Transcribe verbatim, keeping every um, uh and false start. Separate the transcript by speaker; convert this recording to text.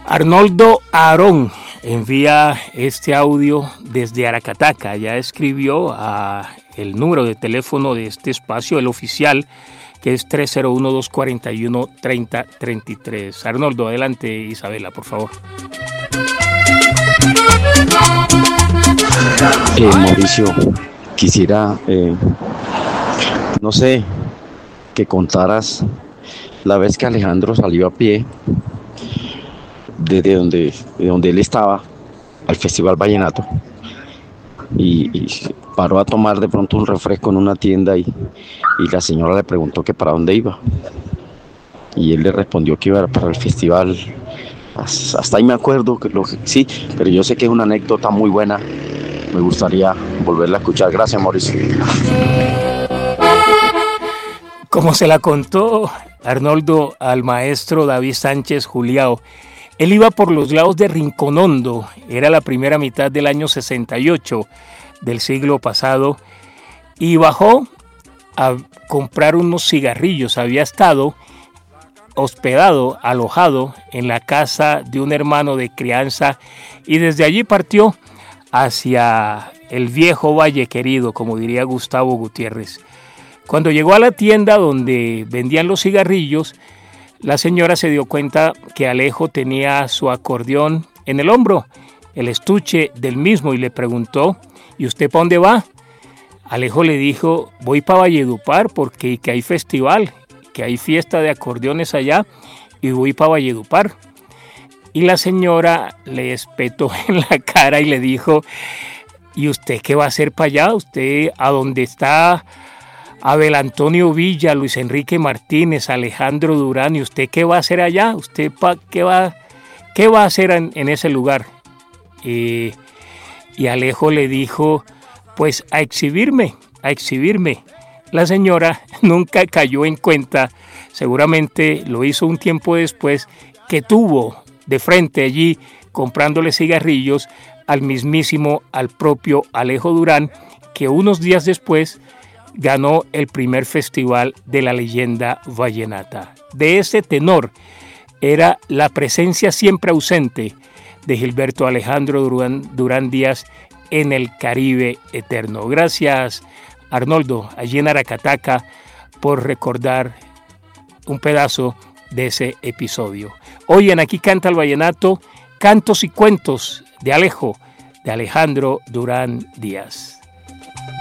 Speaker 1: Arnoldo Aarón envía este audio desde Aracataca. Ya escribió a el número de teléfono de este espacio, el oficial, que es tres cero uno, dos cuatro uno, tres cero tres tres. Arnoldo, adelante, Isabela, por favor.
Speaker 2: Eh, Mauricio, quisiera, eh, no sé, que contaras la vez que Alejandro salió a pie desde donde, de donde él estaba al Festival Vallenato y, y paró a tomar de pronto un refresco en una tienda y, y la señora le preguntó que para dónde iba y él le respondió que iba para el festival. Hasta ahí me acuerdo que lo que sí, pero yo sé que es una anécdota muy buena. Me gustaría volverla a escuchar. Gracias, Mauricio.
Speaker 1: Como se la contó Arnoldo al maestro David Sánchez Juliao, él iba por los lados de Rinconondo, era la primera mitad del año sesenta y ocho del siglo pasado, y bajó a comprar unos cigarrillos. Había estado hospedado, alojado en la casa de un hermano de crianza y desde allí partió hacia el viejo Valle Querido, como diría Gustavo Gutiérrez. Cuando llegó a la tienda donde vendían los cigarrillos, la señora se dio cuenta que Alejo tenía su acordeón en el hombro, el estuche del mismo, y le preguntó: ¿y usted para dónde va? Alejo le dijo: voy para Valledupar porque que hay festival, que hay fiesta de acordeones allá y voy para Valledupar. Y la señora le espetó en la cara y le dijo: ¿y usted qué va a hacer para allá? ¿Usted a dónde está Abel Antonio Villa, Luis Enrique Martínez, Alejandro Durán, y usted qué va a hacer allá? ¿Usted pa, qué, va, qué va a hacer en, en ese lugar? Eh, y Alejo le dijo: pues a exhibirme, a exhibirme. La señora nunca cayó en cuenta, seguramente lo hizo un tiempo después, que tuvo de frente allí comprándole cigarrillos al mismísimo, al propio Alejo Durán, que unos días después ganó el primer festival de la leyenda vallenata. De ese tenor era la presencia siempre ausente de Gilberto Alejandro Durán, Durán Díaz en el Caribe eterno. Gracias, Arnoldo, allí en Aracataca, por recordar un pedazo de ese episodio. Hoy en Aquí Canta el Vallenato, cantos y cuentos de Alejo, de Alejandro Durán Díaz.